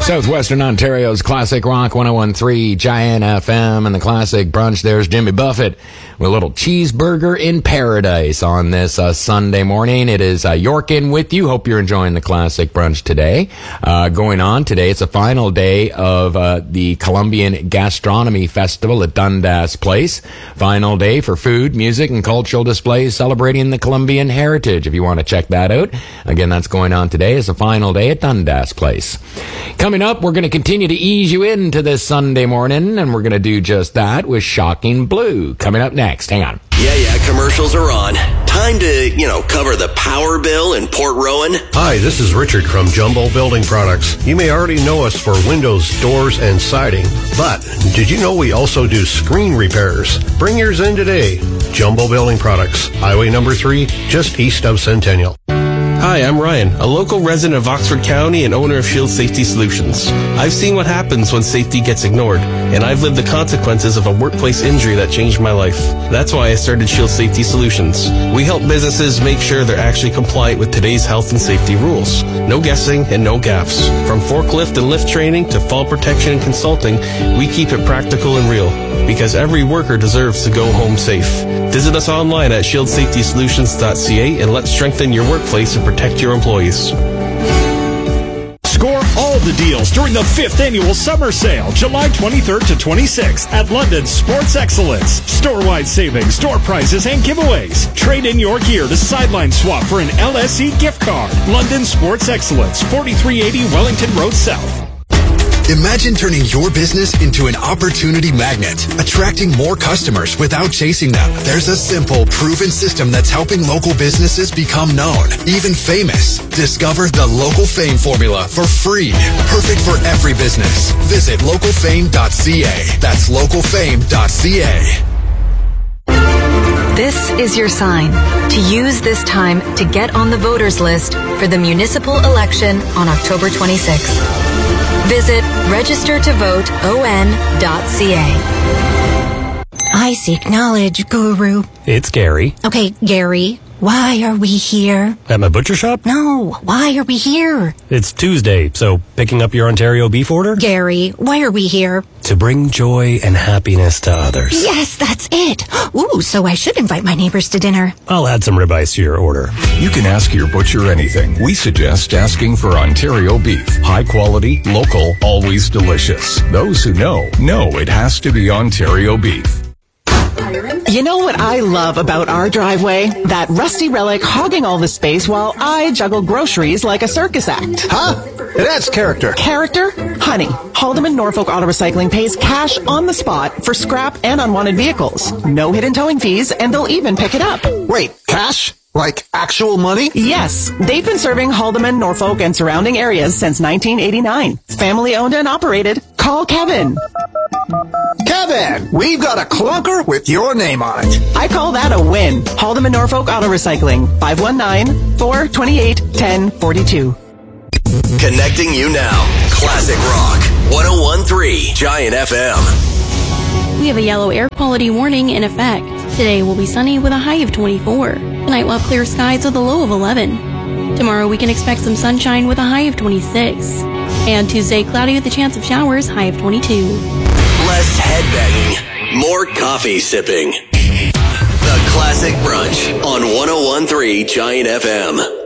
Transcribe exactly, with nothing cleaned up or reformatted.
Southwestern Ontario's Classic Rock one oh one point three Giant F M and the Classic Brunch. There's Jimmy Buffett with a little cheeseburger in paradise on this uh, Sunday morning. It is uh, Yorkin with you. Hope you're enjoying the Classic Brunch today. Uh, going on today, it's a final day of uh, the Columbian Gastronomy Festival at Dundas Place. Final day for food, music, and cultural displays celebrating the Columbian heritage. If you want to check that out, again, that's going on today. It's a final day at Dundas Place. Coming up, we're going to continue to ease you into this Sunday morning, and we're going to do just that with Shocking Blue. Coming up next. Hang on. Yeah, yeah, commercials are on. Time to, you know, cover the power bill in Port Rowan. Hi, this is Richard from Jumbo Building Products. You may already know us for windows, doors, and siding, but did you know we also do screen repairs? Bring yours in today. Jumbo Building Products, Highway number three, just east of Centennial. Hi, I'm Ryan, a local resident of Oxford County and owner of Shield Safety Solutions. I've seen what happens when safety gets ignored, and I've lived the consequences of a workplace injury that changed my life. That's why I started Shield Safety Solutions. We help businesses make sure they're actually compliant with today's health and safety rules. No guessing and no gaps. From forklift and lift training to fall protection and consulting, we keep it practical and real, because every worker deserves to go home safe. Visit us online at shield safety solutions dot c a and let's strengthen your workplace and protect your employees. Score all the deals during the fifth annual summer sale, July twenty-third to twenty-sixth at London Sports Excellence. Store-wide savings, store prizes, and giveaways. Trade in your gear to sideline swap for an L S E gift card. London Sports Excellence, forty-three eighty Wellington Road South. Imagine turning your business into an opportunity magnet, attracting more customers without chasing them. There's a simple, proven system that's helping local businesses become known, even famous. Discover the Local Fame formula for free. Perfect for every business. Visit local fame dot c a. That's local fame dot c a. This is your sign to use this time to get on the voters list for the municipal election on October twenty-sixth. Visit register to vote o n dot c a. I seek knowledge, Guru. It's Gary. Okay, Gary, why are we here? At my butcher shop? No, why are we here? It's Tuesday, so picking up your Ontario beef order? Gary, why are we here? To bring joy and happiness to others. Yes, that's it. Ooh, so I should invite my neighbors to dinner. I'll add some ribeyes to your order. You can ask your butcher anything. We suggest asking for Ontario beef. High quality, local, always delicious. Those who know, know it has to be Ontario beef. You know what I love about our driveway? That rusty relic hogging all the space while I juggle groceries like a circus act. Huh? That's character. Character? Honey, Haldeman Norfolk Auto Recycling pays cash on the spot for scrap and unwanted vehicles. No hidden towing fees, and they'll even pick it up. Wait, cash? Like actual money? Yes. They've been serving Haldeman, Norfolk, and surrounding areas since nineteen eighty-nine. Family owned and operated. Call Kevin. Kevin, we've got a clunker with your name on it. I call that a win. Haldeman Norfolk Auto Recycling, five one nine, four two eight, one zero four two. Connecting you now. Classic Rock, one oh one point three Giant F M. We have a yellow air quality warning in effect. Today will be sunny with a high of twenty-four. Tonight we'll have clear skies with a low of eleven. Tomorrow we can expect some sunshine with a high of twenty-six. And Tuesday, cloudy with a chance of showers, high of twenty-two. Less headbanging, more coffee sipping. The Classic Brunch on one oh one point three Giant F M.